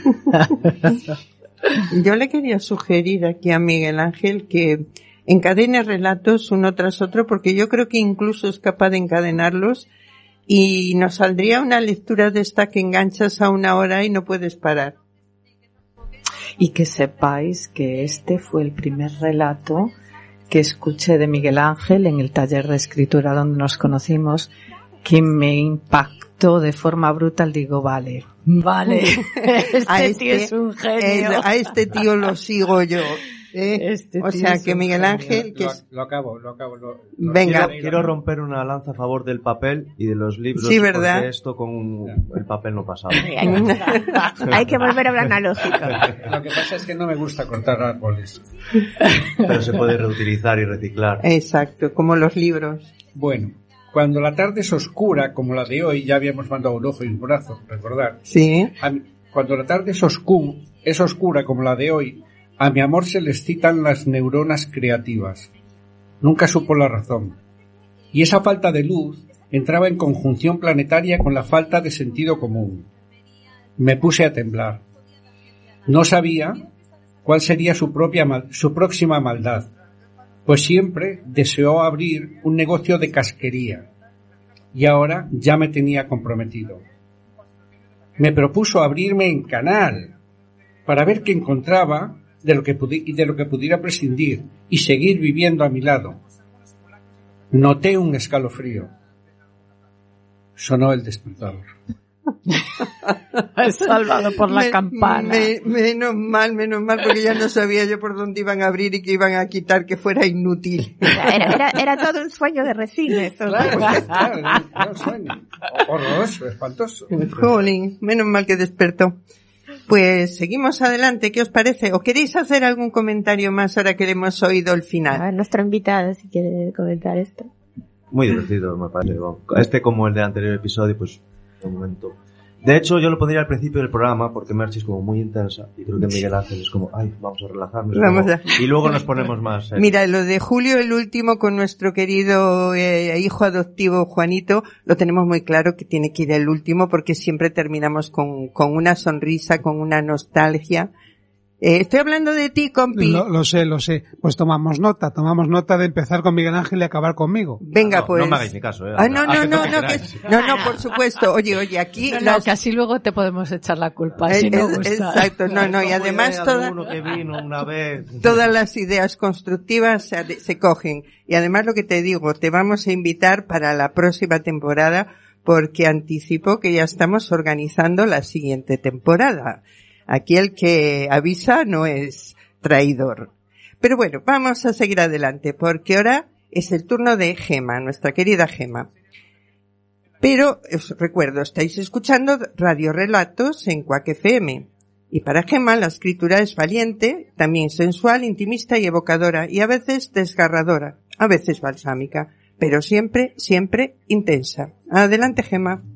Yo le quería sugerir aquí a Miguel Ángel que encadene relatos uno tras otro, porque yo creo que incluso es capaz de encadenarlos y nos saldría una lectura de esta que enganchas a una hora y no puedes parar. Y que sepáis que este fue el primer relato que escuché de Miguel Ángel en el taller de escritura donde nos conocimos, que me impactó de forma brutal. Digo, vale, este tío es un genio. A este tío lo sigo yo. O sea que Miguel Ángel... Lo acabo. Venga. Quiero romper una lanza a favor del papel y de los libros. Sí, ¿verdad? Porque esto con el papel no pasaba. Hay que volver a lo analógico. Lo que pasa es que no me gusta cortar árboles. Pero se puede reutilizar y reciclar. Exacto, como los libros. Bueno, cuando la tarde es oscura, como la de hoy, ya habíamos mandado un ojo y un brazo, recordar. Sí. Cuando la tarde es oscura como la de hoy, a mi amor se le excitan las neuronas creativas. Nunca supo la razón. Y esa falta de luz entraba en conjunción planetaria con la falta de sentido común. Me puse a temblar. No sabía cuál sería su próxima maldad, pues siempre deseó abrir un negocio de casquería. Y ahora ya me tenía comprometido. Me propuso abrirme en canal para ver qué encontraba de lo que pudiera prescindir y seguir viviendo a mi lado. Noté un escalofrío. Sonó el despertador. Salvado por la campana. Menos mal, porque ya no sabía yo por dónde iban a abrir y que iban a quitar, que fuera inútil. Era todo un sueño de resines. Claro, era un sueño. Horroroso, espantoso. Jolín, menos mal que despertó. Pues seguimos adelante, ¿qué os parece? ¿O queréis hacer algún comentario más ahora que le hemos oído el final? A ver, nuestro invitado, si quiere comentar esto. Muy divertido, me parece. Este, como el del anterior episodio, pues, de momento. De hecho, yo lo pondría al principio del programa, porque Merchi es como muy intensa, y creo que Miguel Ángel es como, vamos a relajarnos. Y luego nos ponemos más. Mira, lo de Julio, el último, con nuestro querido hijo adoptivo Juanito, lo tenemos muy claro que tiene que ir el último, porque siempre terminamos con una sonrisa, con una nostalgia. Estoy hablando de ti, compi. Lo sé. Pues tomamos nota de empezar con Miguel Ángel y acabar conmigo. Venga, pues. No me hagáis ni caso, No, por supuesto. Oye, aquí. No, que así luego te podemos echar la culpa, si no gusta. Exacto, y además todas las ideas constructivas se cogen. Y además lo que te digo, te vamos a invitar para la próxima temporada, porque anticipo que ya estamos organizando la siguiente temporada. Aquí el que avisa no es traidor. Pero bueno, vamos a seguir adelante, porque ahora es el turno de Gema, nuestra querida Gema. Pero os recuerdo, estáis escuchando Radio Relatos en Quack FM. Y para Gema la escritura es valiente, también sensual, intimista y evocadora, y a veces desgarradora, a veces balsámica, pero siempre intensa. Adelante, Gema.